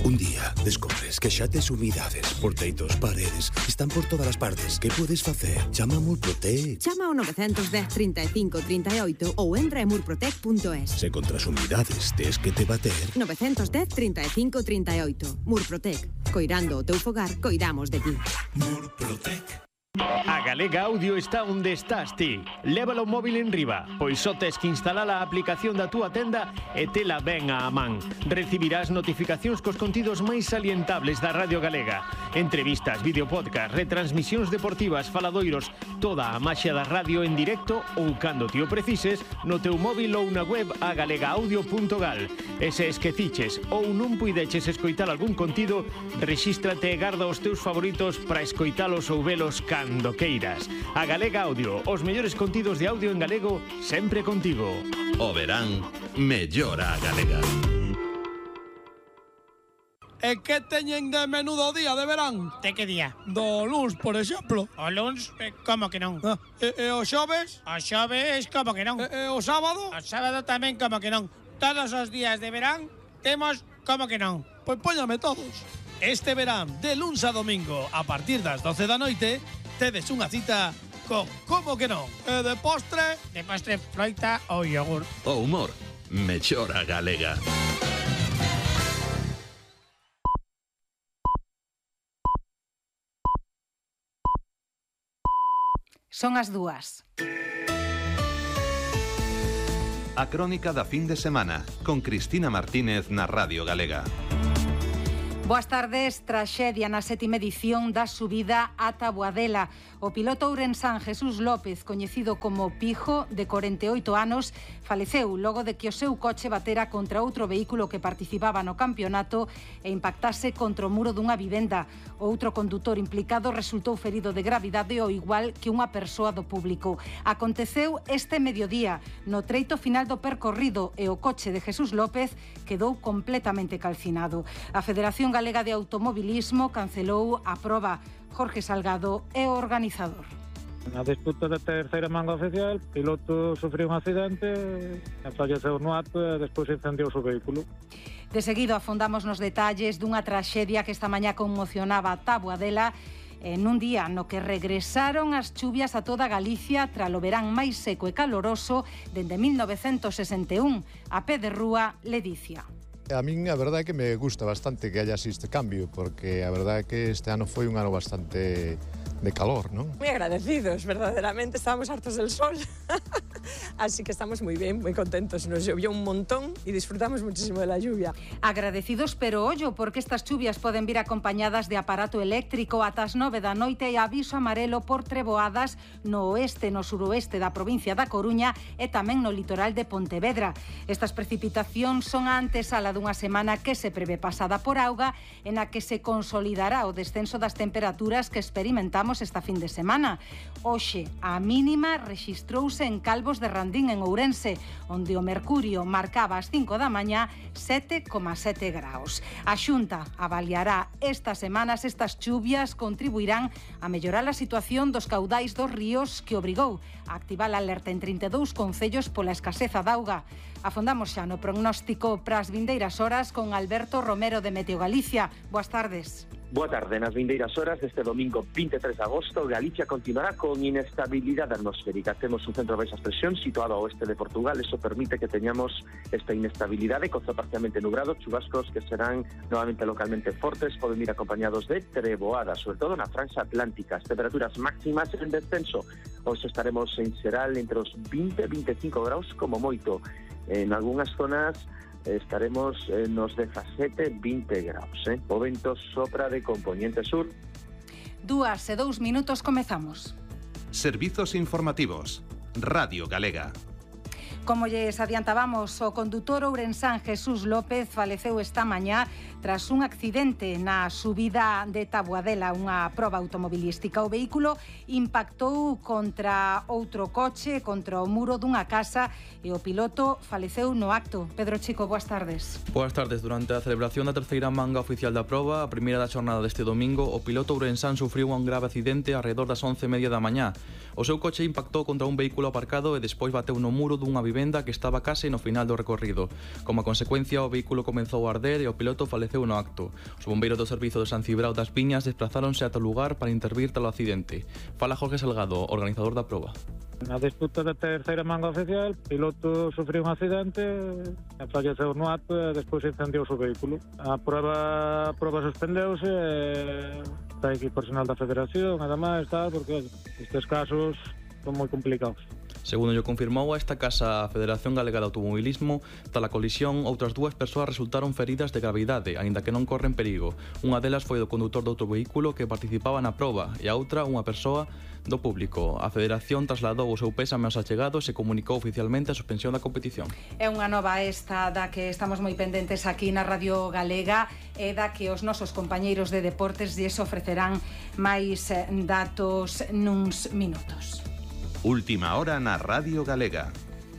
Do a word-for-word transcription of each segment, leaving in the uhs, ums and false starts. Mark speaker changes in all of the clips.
Speaker 1: Un día descubres que xa tes humidades por teitos, paredes, están por todas as partes. Que podes facer? Chama a Murprotec.
Speaker 2: Chama ao nove dez, trinta e cinco, trinta e oito ou entra en murprotec punto es.
Speaker 1: Se contra as humidades tes que te bater.
Speaker 2: nove dez, trinta e cinco, trinta e oito. Murprotec. Coirando o teu fogar, coidamos de ti.
Speaker 1: Murprotec.
Speaker 3: A Galega Audio está onde estás ti. Lévalo o móvil en riba, pois só tes que instalar a aplicación da túa tenda e tela ben á man. Recibirás notificacións cos contidos máis salientables da Radio Galega. Entrevistas, videopodcast, retransmisións deportivas, faladoiros, toda a maxia da radio en directo ou cando ti o precises no teu móvil ou na web a galega audio punto gal. E se esqueciches ou non puideches escoitar algún contido, rexístrate e garda os teus favoritos para escoitalos ou velos cando queiras. A Galega Audio, os mellores contidos de audio en galego, sempre contigo.
Speaker 4: O verán, mellora a galega.
Speaker 5: E que teñen de menú do día de verán?
Speaker 6: De que día?
Speaker 5: Do luns, por exemplo.
Speaker 6: O luns, eh, como que non?
Speaker 5: Ah, e, e o xoves?
Speaker 6: O xoves, como que non?
Speaker 5: E, e o sábado?
Speaker 6: O sábado tamén, como que non? Todos os días de verán temos como que non?
Speaker 5: Pois póñame todos. Este verán, de luns a domingo, a partir das doce da noite, tedes unha cita con como que non? E de postre?
Speaker 6: De postre, froita ou yogur.
Speaker 4: O humor, mellora a galega.
Speaker 7: Son as dúas.
Speaker 4: A crónica da fin de semana, con Cristina Martínez na Radio Galega.
Speaker 7: Boas tardes, traxedia na sétima edición da subida a Taboadela. O piloto ourensán Jesús López, coñecido como Pijo, de corenta e oito anos, faleceu logo de que o seu coche batera contra outro vehículo que participaba no campeonato e impactase contra o muro dunha vivenda. O outro condutor implicado resultou ferido de gravidade ao igual que unha persoa do público. Aconteceu este mediodía no treito final do percorrido e o coche de Jesús López quedou completamente calcinado. A Federación Galega de Automobilismo cancelou a proba. Jorge Salgado é o organizador.
Speaker 8: Na disputa da terceira manga oficial, o piloto sufriu un accidente, falleceu no acto e despois incendiouse o vehículo.
Speaker 7: De seguido afondamos nos detalles dunha traxedia que esta mañá conmocionaba a Taboadela en un día no que regresaron as chuvias a toda Galicia tras o verán máis seco e caloroso dende mil novecentos sesenta e un. A pé de rúa, Ledicia.
Speaker 9: A min a verdade é que me gusta bastante que haya este cambio, porque a verdade é que este ano foi un ano bastante de calor, non?
Speaker 10: Moi agradecidos, verdaderamente, estábamos hartos del sol, así que estamos moi ben, moi contentos, nos llovió un montón e disfrutamos muchísimo de la lluvia.
Speaker 7: Agradecidos, pero ollo, porque estas chuvias poden vir acompañadas de aparato eléctrico ata as nove da noite e aviso amarelo por treboadas no oeste e no suroeste da provincia da Coruña e tamén no litoral de Pontevedra. Estas precipitacións son a antesala dunha semana que se prevé pasada por auga, en a que se consolidará o descenso das temperaturas que experimentamos esta fin de semana. Hoxe, a mínima rexistrouse en Calvos de Randín, en Ourense, onde o mercurio marcaba ás cinco da mañá sete coma sete graus. A Xunta avaliará estas semanas estas chuvias contribuirán a mellorar a situación dos caudais dos ríos que obrigou a activar a alerta en trinta e dous concellos pola escaseza de auga. Afondamos xa no prognóstico para as vindeiras horas con Alberto Romero de Meteo Galicia. Boas tardes.
Speaker 11: Boa tarde. Nas vindeiras horas deste domingo vinte e tres de agosto, Galicia continuará con inestabilidade atmosférica. Temos un centro de baixas presión situado ao oeste de Portugal. Eso permite que teñamos esta inestabilidade co ceo parcialmente nublado, chubascos que serán novamente localmente fortes, poden ir acompañados de treboadas, sobre todo na franxa atlántica. As temperaturas máximas en descenso. Hoxe estaremos en xeral entre os vinte e vinte e cinco graus como moito. En algunhas zonas estaremos nos dezasete a vinte graus. Eh? O vento sopra de componente sur.
Speaker 7: Dúas e dous minutos comezamos.
Speaker 4: Servizos informativos. Radio Galega.
Speaker 7: Como lles adiantábamos, o condutor ourensán Jesús López faleceu esta mañá tras un accidente na subida de Taboadela, unha proba automobilística. O vehículo impactou contra outro coche, contra o muro dunha casa e o piloto faleceu no acto. Pedro Chico, boas tardes.
Speaker 12: Boas tardes. Durante a celebración da terceira manga oficial da proba, a primeira da xornada deste domingo, o piloto ourensán sufriu un grave accidente alrededor das once e media da mañá. O seu coche impactou contra un vehículo aparcado e despois bateu no muro dunha vivenda que estaba case no final do recorrido. Como a consecuencia, o vehículo comezou a arder e o piloto faleceu no acto. Os bombeiros do Servizo de San Cibrao das Piñas desplazáronse ata o lugar para intervir talo accidente. Fala Jorge Salgado, organizador da proba.
Speaker 8: Na disputa da terceira manga oficial, o piloto sufriu un accidente, falleceu no acto e despois incendiouse o vehículo. A proba, a proba suspendeuse e está aquí personal da Federación, nada máis, tal, porque estes casos son moi complicados.
Speaker 12: Segundo lle confirmou a esta casa a Federación Galega de Automobilismo, tala colisión, outras dúas persoas resultaron feridas de gravidade, aínda que non corren perigo. Unha delas foi do condutor do outro vehículo que participaba na proba e a outra unha persoa do público. A Federación trasladou o seu pésame aos achegados e comunicou oficialmente a suspensión da competición.
Speaker 7: É unha nova esta da que estamos moi pendentes aquí na Radio Galega e da que os nosos compañeiros de deportes lles ofrecerán máis datos nuns minutos.
Speaker 4: Última hora na Radio Galega.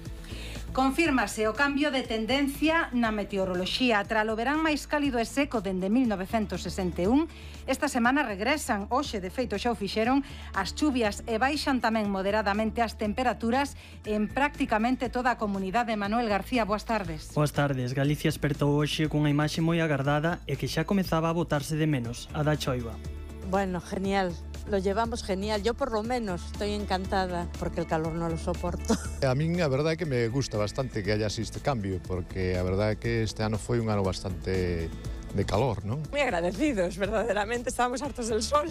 Speaker 7: Confírmase o cambio de tendencia na meteoroloxía. Tralo verán máis cálido e seco dende mil novecentos sesenta e un, esta semana regresan, hoxe de feito xa o fixeron, as chuvias e baixan tamén moderadamente as temperaturas en prácticamente toda a comunidade. Manuel García, boas tardes.
Speaker 13: Boas tardes. Galicia espertou hoxe cunha imaxe moi agardada e que xa comezaba a botarse de menos, a da choiva.
Speaker 14: Bueno, genial. Lo llevamos genial. Yo por lo menos estoy encantada porque el calor no lo soporto.
Speaker 9: A min a verdade é que me gusta bastante que haya así este cambio, porque a verdade é que este ano foi un ano bastante de calor, non?
Speaker 10: Muy agradecidos, verdaderamente, estábamos hartos del sol.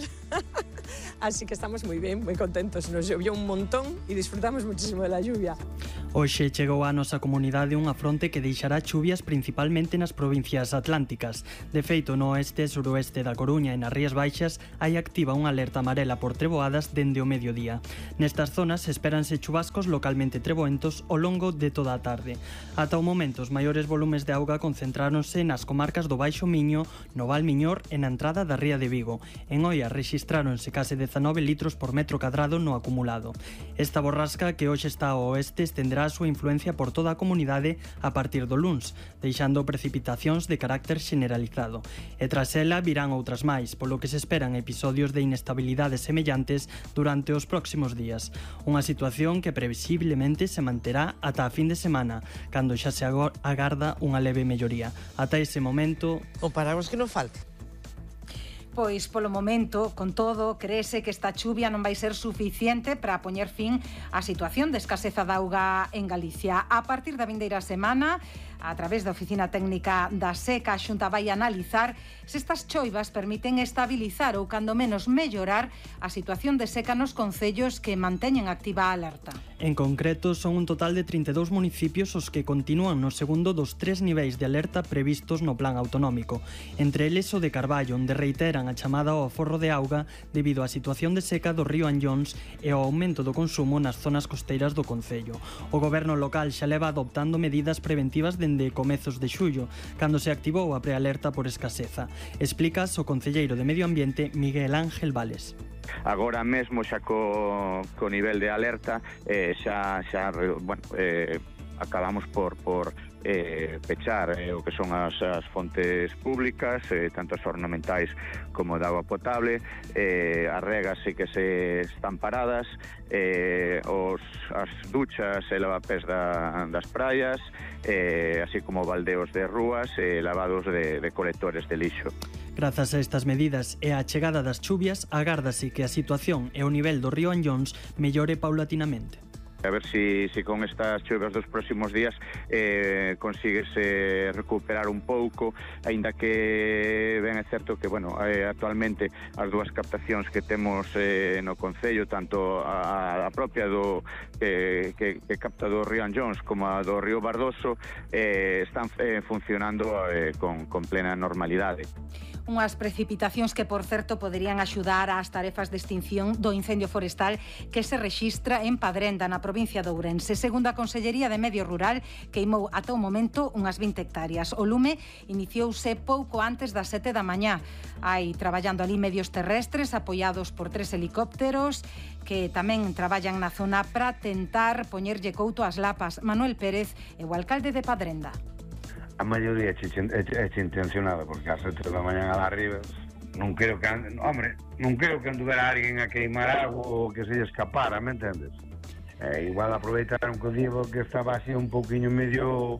Speaker 10: Así que estamos moi ben, moi contentos. Nos llovió un montón e disfrutamos muchísimo de la lluvia.
Speaker 13: Hoxe chegou á nosa comunidade unha fronte que deixará chuvias principalmente nas provincias atlánticas. De feito, no oeste e suroeste da Coruña e nas Rías Baixas hai activa unha alerta amarela por treboadas dende o mediodía. Nestas zonas espéranse chubascos localmente treboentos ao longo de toda a tarde. Ata o momento, os maiores volumes de auga concentráronse nas comarcas do Baixo Miño, no Val Miñor e na entrada da Ría de Vigo. En Oia rexistráronse case dezanove litros por metro cadrado no acumulado. Esta borrasca que hoxe está ao oeste estenderá a súa influencia por toda a comunidade a partir do luns, deixando precipitacións de carácter generalizado. E tras ela virán outras máis, polo que se esperan episodios de inestabilidade semellantes durante os próximos días. Unha situación que previsiblemente se manterá ata a fin de semana, cando xa se agarda unha leve melloría. Ata ese momento...
Speaker 15: O paramos que non falte.
Speaker 7: Pois, polo momento, con todo, creese que esta chuvia non vai ser suficiente para poñer fin á situación de escaseza de auga en Galicia. A partir da vindeira semana, a través da Oficina Técnica da Seca, a Xunta vai analizar se estas choivas permiten estabilizar ou, cando menos, mellorar a situación de seca nos concellos que manteñen activa a alerta.
Speaker 13: En concreto, son un total de trinta e dous municipios os que continúan no segundo dos tres niveis de alerta previstos no plan autonómico. Entre eles o de Carballo, onde reiteran a chamada ao aforro de auga debido á situación de seca do río Anllóns e ao aumento do consumo nas zonas costeiras do concello. O goberno local xa leva adoptando medidas preventivas dende comezos de xullo, cando se activou a prealerta por escaseza. Explicas o concelleiro de Medio Ambiente, Miguel Ángel Vales.
Speaker 16: Agora mesmo xa co, co nivel de alerta eh, xa, xa bueno, eh, acabamos por, por eh, pechar eh, o que son as, as fontes públicas, eh, tanto as ornamentais como de agua potable, eh, as regas sí que se están paradas, eh, os, as duchas e lavapés da, das praias, eh, así como baldeos de rúas e eh, lavados de, de colectores de lixo.
Speaker 13: Grazas a estas medidas e a chegada das chuvias, agárdase que a situación e o nivel do río Anllóns mellore paulatinamente.
Speaker 16: A ver si, si con estas chuvas dos próximos días eh, consigues eh, recuperar un pouco, aínda que ben é certo que, bueno, eh, actualmente as dúas captacións que temos eh, no concello, tanto a, a propia do eh, que, que capta do río Anllóns como a do río Bardoso, eh, están eh, funcionando eh, con, con plena normalidade.
Speaker 7: Unhas precipitacións que, por certo, poderían axudar ás tarefas de extinción do incendio forestal que se rexistra en Padrenda, na provincia de Ourense. Segundo a Consellería de Medio Rural, queimou ata o momento unhas vinte hectáreas. O lume iniciouse pouco antes das sete da mañá. Hai traballando ali medios terrestres apoiados por tres helicópteros que tamén traballan na zona para tentar poñerlle couto ás lapas. Manuel Pérez é o alcalde de Padrenda.
Speaker 17: A maioría é intencionada, porque ás sete da mañá a las ribas non creo que, hombre, non creo que anduvera alguén a queimar algo ou que se lle escapara, me entendes? Eh, igual aproveitaron que o día que estaba así un pouquiño medio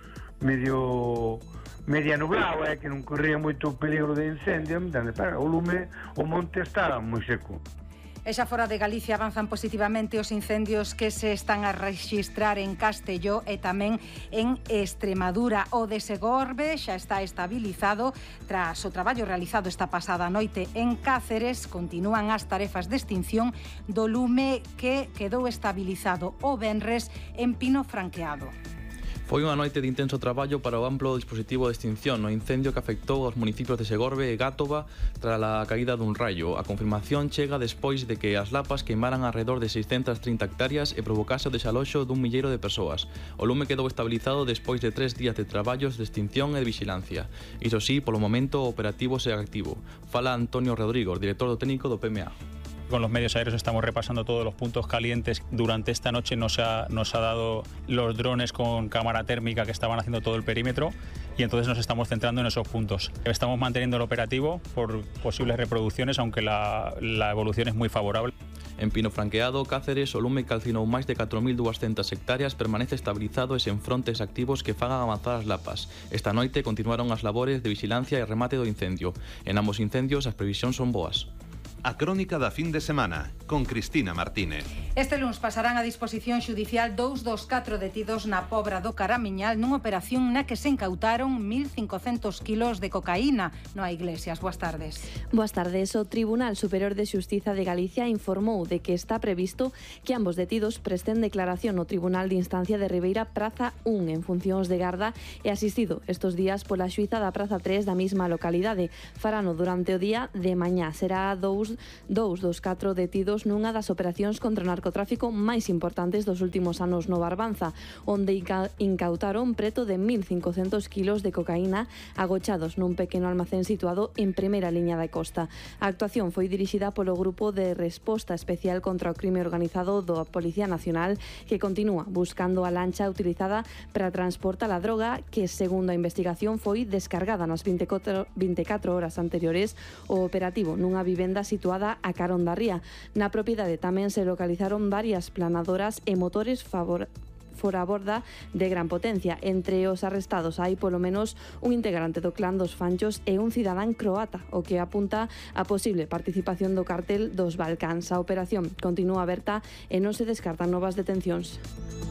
Speaker 17: medio media nublado, eh, que non corría moito peligro de incendio, entende? Pero o lume, o monte estaba moi seco.
Speaker 7: E xa fora de Galicia avanzan positivamente os incendios que se están a rexistrar en Castelló e tamén en Extremadura. O de Segorbe xa está estabilizado tras o traballo realizado esta pasada noite en Cáceres. Continúan as tarefas de extinción do lume que quedou estabilizado o venres en Pino Franqueado.
Speaker 12: Foi unha noite de intenso traballo para o amplo dispositivo de extinción no incendio que afectou aos municipios de Segorbe e Gátova tras a caída dun raio. A confirmación chega despois de que as lapas queimaran alrededor de seiscentas trinta hectáreas e provocase o desaloxo dun milleiro de persoas. O lume quedou estabilizado despois de tres días de traballos de extinción e de vigilancia. Iso sí, polo momento o operativo segue activo. Fala Antonio Rodrigo, director do técnico do P M A.
Speaker 15: Con los medios aéreos estamos repasando todos los puntos calientes. Durante esta noche nos ha, nos ha dado los drones con cámara térmica que estaban haciendo todo el perímetro y entonces nos estamos centrando en esos puntos. Estamos manteniendo el operativo por posibles reproducciones, aunque la, la evolución es muy favorable.
Speaker 12: En Pino Franqueado, Cáceres, o lume calcinou máis de catro mil dúascentas hectáreas permanece estabilizado e sen frontes activos que fagan avanzar as lapas. Esta noite continuaron as labores de vigilancia e remate do incendio. En ambos incendios as previsións son boas.
Speaker 4: A crónica da fin de semana, con Cristina Martínez.
Speaker 7: Este luns pasarán a disposición xudicial dous dos catro detidos na Pobra do Caramiñal nunha operación na que se incautaron mil cincocentos kilos de cocaína. Noa Iglesias, boas tardes.
Speaker 18: Boas tardes. O Tribunal Superior de Xustiza de Galicia informou de que está previsto que ambos detidos presten declaración no Tribunal de Instancia de Ribeira Praza un en funcións de garda e asistido estes días pola xuíza da Praza tres da mesma localidade. Farano durante o día de mañá. Será dous Dous dos catro detidos nunha das operacións contra o narcotráfico máis importantes dos últimos anos no Barbanza, onde incautaron preto de mil cincocentos kilos de cocaína agochados nun pequeno almacén situado en primeira liña da costa. A actuación foi dirixida polo Grupo de Resposta Especial contra o Crime Organizado da Policía Nacional, que continúa buscando a lancha utilizada para transportar a droga que, segundo a investigación, foi descargada nas veinticuatro horas anteriores ao operativo nunha vivenda situada situada a carón da ría. Na propiedade tamén se localizaron varias planadoras e motores favor fora a borda de gran potencia. Entre os arrestados hai polo menos un integrante do clan dos Fanchos e un cidadán croata, o que apunta a posible participación do cartel dos Balcáns. A operación continúa aberta e non se descartan novas detencións.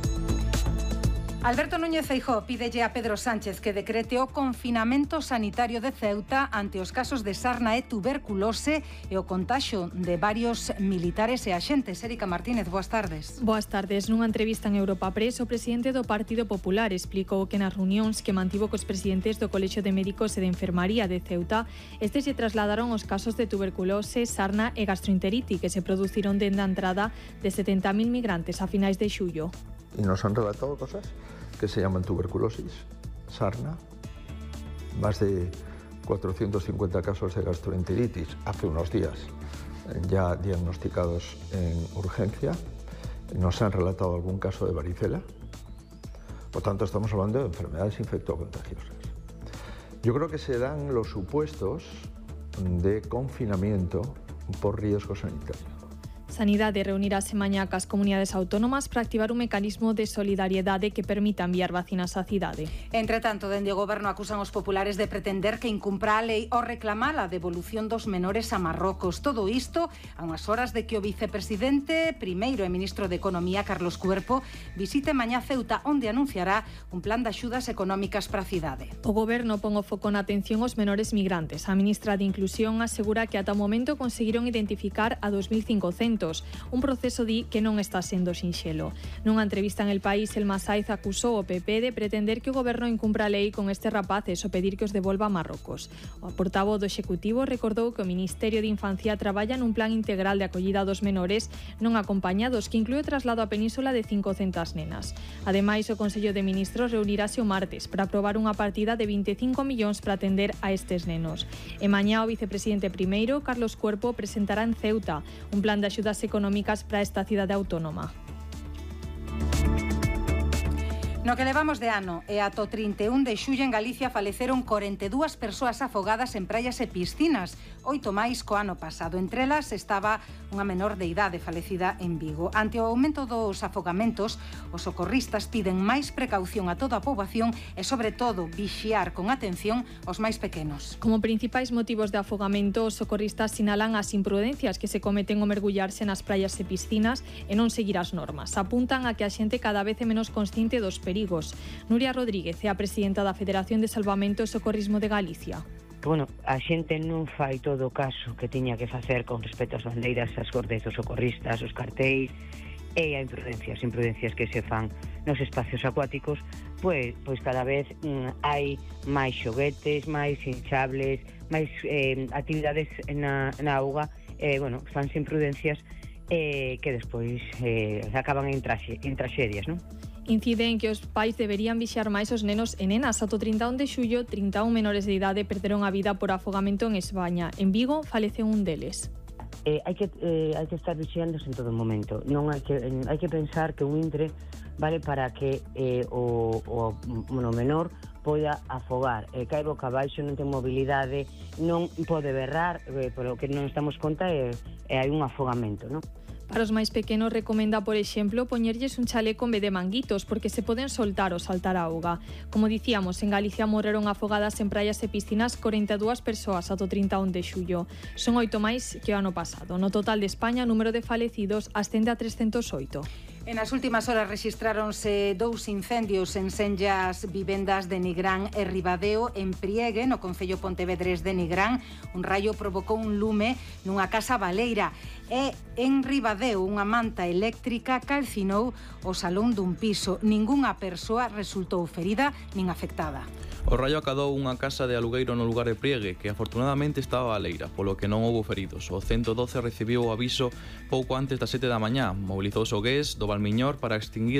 Speaker 7: Alberto Núñez Feijóo pídelle a Pedro Sánchez que decrete o confinamento sanitario de Ceuta ante os casos de sarna e tuberculose e o contaxo de varios militares e axentes. Érica Martínez, boas tardes.
Speaker 19: Boas tardes. Nunha entrevista en Europa Press, o presidente do Partido Popular explicou que nas reunións que mantivo cos presidentes do Colexio de Médicos e de Enfermaría de Ceuta, estes se trasladaron os casos de tuberculose, sarna e gastroenterite que se produciron dende a entrada de setenta mil migrantes a finais de xullo.
Speaker 20: Y nos han relatado cosas que se llaman tuberculosis, sarna, más de cuatrocientos cincuenta casos de gastroenteritis hace unos días ya diagnosticados en urgencia. Nos han relatado algún caso de varicela. Por tanto, estamos hablando de enfermedades infectocontagiosas. Yo creo que se dan los supuestos de confinamiento por riesgo sanitario.
Speaker 19: Sanidade reunirase mañá cas comunidades autónomas para activar un mecanismo de solidariedade que permita enviar vacinas á cidade.
Speaker 7: Entre tanto, dende o Goberno acusan os populares de pretender que incumpra a lei ao reclamar a devolución dos menores a Marrocos. Todo isto a unhas horas de que o vicepresidente primeiro e ministro de Economía, Carlos Cuerpo, visite mañá Ceuta, onde anunciará un plan de axudas económicas para a cidade.
Speaker 19: O Goberno pon o foco na atención aos menores migrantes. A ministra de Inclusión asegura que ata o momento conseguiron identificar a dos mil cincocentos. Un proceso di que non está sendo sinxelo. Nunha entrevista en El País, Elma Saiz acusou o P P de pretender que o Goberno incumpra a lei con estes rapaces ou pedir que os devolva a Marrocos. O portavoz do Executivo recordou que o Ministerio de Infancia traballa nun plan integral de acollida dos menores non acompañados que inclúe o traslado á península de cincocentas nenas. Ademais, o Consello de Ministros reunirase o martes para aprobar unha partida de veinticinco millóns para atender a estes nenos. E mañá o vicepresidente primeiro, Carlos Cuerpo, presentará en Ceuta un plan de axudas económicas para esta cidade autónoma.
Speaker 7: No que levamos de ano e ato trinta e un de xullo en Galicia faleceron corenta e dúas persoas afogadas en praias e piscinas, oito máis co ano pasado. Entre elas estaba unha menor de idade falecida en Vigo. Ante o aumento dos afogamentos, os socorristas piden máis precaución a toda a poboación e, sobre todo, vixiar con atención os máis pequenos.
Speaker 19: Como principais motivos de afogamento, os socorristas sinalan as imprudencias que se cometen ao mergullarse nas praias e piscinas e non seguir as normas. Apuntan a que a xente cada vez é menos consciente dos perigos. Nuria Rodríguez é a presidenta da Federación de Salvamento e Socorrismo de Galicia.
Speaker 21: Bueno, a xente non fai todo o caso que tiña que facer con respecto ás bandeiras, as cordes dos socorristas, os cartéis e a imprudencias, imprudencias que se fan nos espacios acuáticos, pois, pois cada vez mm, hai máis xoguetes, máis hinchables, máis eh, actividades na, na auga, e, eh, bueno, fanse imprudencias eh, que despois eh, acaban en, traxe, en traxedias, non?
Speaker 19: Incide en que os pais deberían vixiar máis os nenos e nenas. Ato trinta e un de xullo, trinta e un menores de idade perderon a vida por afogamento en España. En Vigo faleceu un deles.
Speaker 21: Eh, hai que eh, hai que estar vixiándose en todo momento. Non hai que eh, hai que pensar que un intre vale para que eh, o, o, o menor poida afogar, eh, cae boca abaixo, non ten mobilidade, non pode berrar, eh, polo que non estamos conta e eh, hai un afogamento, non?
Speaker 19: Para os máis pequenos recomenda, por exemplo, poñerlles un chaleco en vez de manguitos, porque se poden soltar ou saltar a auga. Como dicíamos, en Galicia morreron afogadas en praias e piscinas corenta e dúas persoas ato trinta e un de xullo. Son oito máis que o ano pasado. No total de España, o número de falecidos ascende a trescentos oito.
Speaker 7: En as últimas horas rexistráronse dous incendios en senllas vivendas de Nigrán e Ribadeo en Priegue, no concello pontevedrés de Nigrán. Un raio provocou un lume nunha casa baleira e en Ribadeo unha manta eléctrica calcinou o salón dun piso. Ningunha persoa resultou ferida nin afectada.
Speaker 12: O raio acadou unha casa de alugueiro no lugar de Priegue, que afortunadamente estaba baleira, polo que non houbo feridos. O ciento doce recibiu o aviso pouco antes das sete da mañá. Mobilizouse o G E S do Valmiñor para extinguir